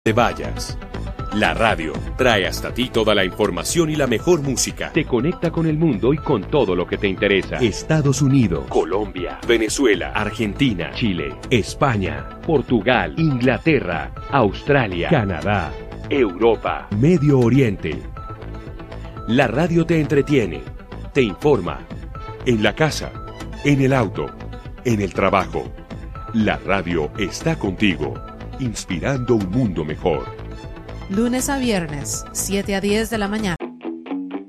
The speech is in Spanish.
Te vayas. La radio trae hasta ti toda la información y la mejor música. Te conecta con el mundo y con todo lo que te interesa. Estados Unidos, Colombia, Venezuela, Argentina, Chile, España, Portugal, Inglaterra, Australia, Canadá, Europa, Medio Oriente. La radio te entretiene, te informa. En la casa, en el auto, en el trabajo. La radio está contigo, inspirando un mundo mejor. Lunes a viernes, 7 a 10 de la mañana.